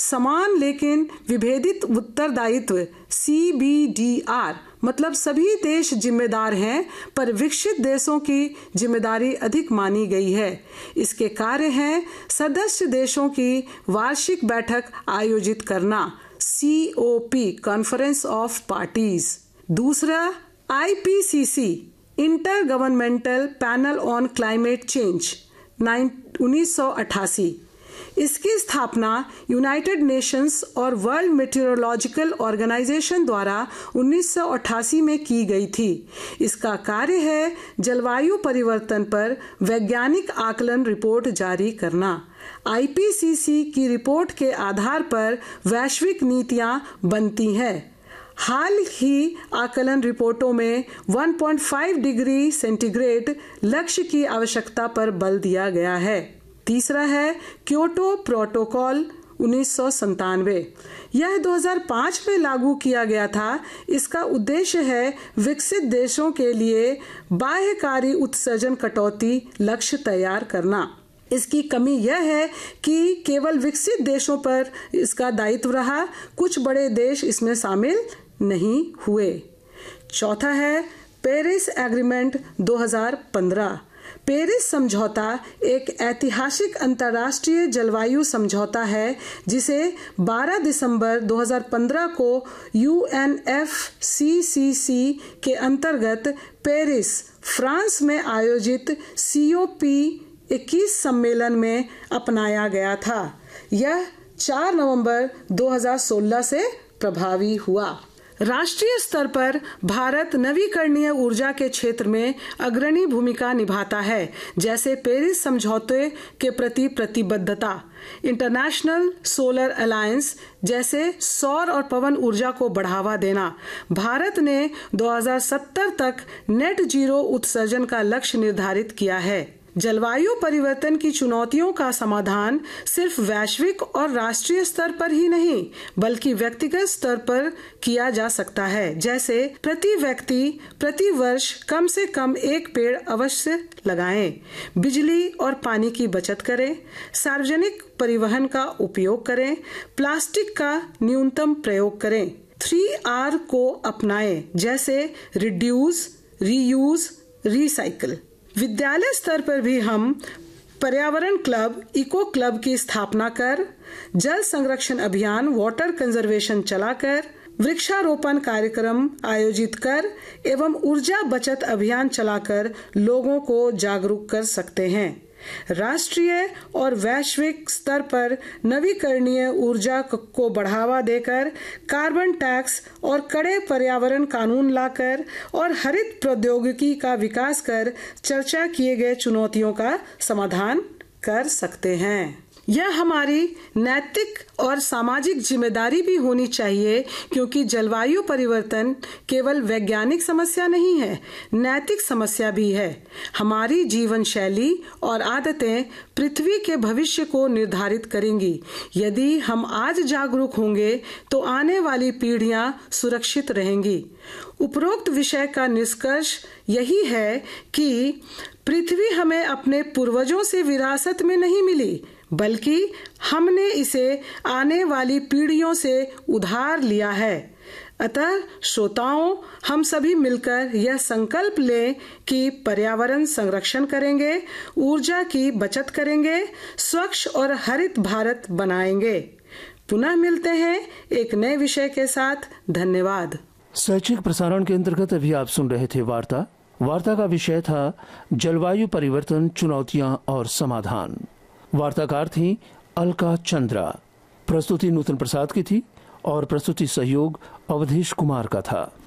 समान लेकिन विभेदित उत्तरदायित्व CBDR मतलब सभी देश जिम्मेदार हैं, पर विकसित देशों की जिम्मेदारी अधिक मानी गई है। इसके कार्य हैं सदस्य देशों की वार्षिक बैठक आयोजित करना, COP कॉन्फ्रेंस ऑफ पार्टीज। दूसरा IPCC inter governmental panel on climate change 1988। इसकी स्थापना यूनाइटेड नेशंस और वर्ल्ड मेटीरियोलॉजिकल ऑर्गेनाइजेशन द्वारा 1988 में की गई थी। इसका कार्य है जलवायु परिवर्तन पर वैज्ञानिक आकलन रिपोर्ट जारी करना। IPCC की रिपोर्ट के आधार पर वैश्विक नीतियां बनती हैं। हाल ही आकलन रिपोर्टों में 1.5 डिग्री सेंटीग्रेड लक्ष्य की आवश्यकता पर बल दिया गया है। तीसरा है क्योटो प्रोटोकॉल 1997। यह 2005 में लागू किया गया था। इसका उद्देश्य है विकसित देशों के लिए बाह्यकारी उत्सर्जन कटौती लक्ष्य तैयार करना। इसकी कमी यह है कि केवल विकसित देशों पर इसका दायित्व रहा, कुछ बड़े देश इसमें शामिल नहीं हुए। चौथा है पेरिस एग्रीमेंट 2015। पेरिस समझौता एक ऐतिहासिक अंतर्राष्ट्रीय जलवायु समझौता है जिसे 12 दिसंबर 2015 को UNFCCC के अंतर्गत पेरिस, फ्रांस में आयोजित COP21 सम्मेलन में अपनाया गया था। यह 4 नवंबर 2016 से प्रभावी हुआ। राष्ट्रीय स्तर पर भारत नवीकरणीय ऊर्जा के क्षेत्र में अग्रणी भूमिका निभाता है, जैसे पेरिस समझौते के प्रति प्रतिबद्धता, इंटरनेशनल सोलर अलायंस जैसे सौर और पवन ऊर्जा को बढ़ावा देना। भारत ने 2070 तक नेट जीरो उत्सर्जन का लक्ष्य निर्धारित किया है। जलवायु परिवर्तन की चुनौतियों का समाधान सिर्फ वैश्विक और राष्ट्रीय स्तर पर ही नहीं बल्कि व्यक्तिगत स्तर पर किया जा सकता है, जैसे प्रति व्यक्ति प्रति वर्ष कम से कम 1 पेड़ अवश्य लगाएं, बिजली और पानी की बचत करें, सार्वजनिक परिवहन का उपयोग करें, प्लास्टिक का न्यूनतम प्रयोग करें, 3R को अपनाएं, जैसे रिड्यूस, रीयूज, रिसाइकिल। विद्यालय स्तर पर भी हम पर्यावरण क्लब, इको क्लब की स्थापना कर, जल संरक्षण अभियान, वाटर कंजर्वेशन चलाकर, वृक्षारोपण कार्यक्रम आयोजित कर एवं ऊर्जा बचत अभियान चलाकर लोगों को जागरूक कर सकते हैं। राष्ट्रीय और वैश्विक स्तर पर नवीकरणीय ऊर्जा को बढ़ावा देकर, कार्बन टैक्स और कड़े पर्यावरण कानून लाकर और हरित प्रौद्योगिकी का विकास कर चर्चा किए गए चुनौतियों का समाधान कर सकते हैं। यह हमारी नैतिक और सामाजिक जिम्मेदारी भी होनी चाहिए, क्योंकि जलवायु परिवर्तन केवल वैज्ञानिक समस्या नहीं है, नैतिक समस्या भी है। हमारी जीवन शैली और आदतें पृथ्वी के भविष्य को निर्धारित करेंगी। यदि हम आज जागरूक होंगे तो आने वाली पीढ़ियां सुरक्षित रहेंगी। उपरोक्त विषय का निष्कर्ष यही है कि पृथ्वी हमें अपने पूर्वजों से विरासत में नहीं मिली, बल्कि हमने इसे आने वाली पीढ़ियों से उधार लिया है। अतः श्रोताओं, हम सभी मिलकर यह संकल्प लें कि पर्यावरण संरक्षण करेंगे, ऊर्जा की बचत करेंगे, स्वच्छ और हरित भारत बनाएंगे। पुनः मिलते हैं एक नए विषय के साथ। धन्यवाद। शैक्षिक प्रसारण के अंतर्गत अभी आप सुन रहे थे वार्ता का विषय था जलवायु परिवर्तन, चुनौतियां और समाधान। वार्ताकार थी अलका चंद्रा। प्रस्तुति नूतन प्रसाद की थी और प्रस्तुति सहयोग अवधेश कुमार का था।